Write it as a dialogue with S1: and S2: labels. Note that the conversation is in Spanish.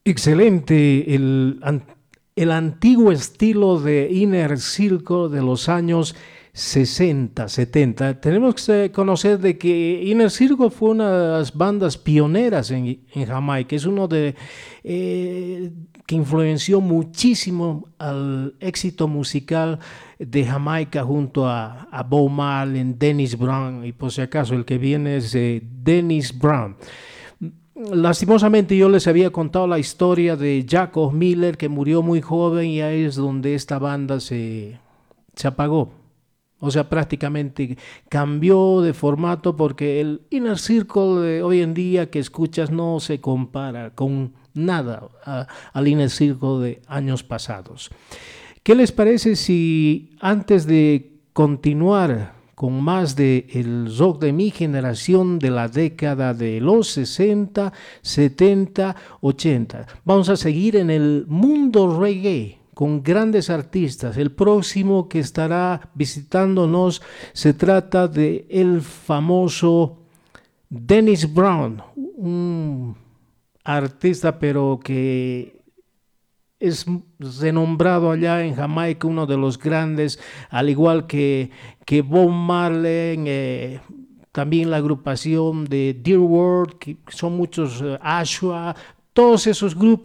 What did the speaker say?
S1: Excelente, el antiguo estilo de Inner Circle de los años 60, 70. Tenemos que conocer de que Inner Circle fue una de las bandas pioneras en Jamaica. Es uno de eh, que influenció muchísimo al éxito musical de Jamaica junto a Bob Marley, Dennis Brown, y por si acaso el que viene es Dennis Brown. Lastimosamente yo les había contado la historia de Jacob Miller, que murió muy joven, y ahí es donde esta banda se apagó. O sea, prácticamente cambió de formato porque el Inner Circle de hoy en día que escuchas no se compara con nada al Inner Circle de años pasados. ¿Qué les parece si antes de continuar con más de el rock de mi generación de la década de los 60, 70, 80, vamos a seguir en el mundo reggae con grandes artistas? El próximo que estará visitándonos se trata de el famoso Dennis Brown, un artista pero que es renombrado allá en Jamaica, uno de los grandes, al igual que Bob Marley, también la agrupación de Dear World, que son muchos, Ashwa, todos esos grupos